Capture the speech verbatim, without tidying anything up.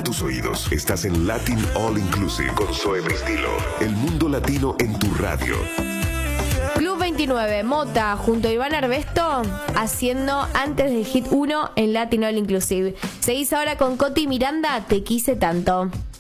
tus oídos. Estás en Latin All Inclusive con Zoe Estilo. El mundo latino en tu radio. Club veintinueve, Mota, junto a Iván Arbesto, haciendo antes del hit uno en Latin All Inclusive. Seguís ahora con Coti Miranda, Te quise tanto.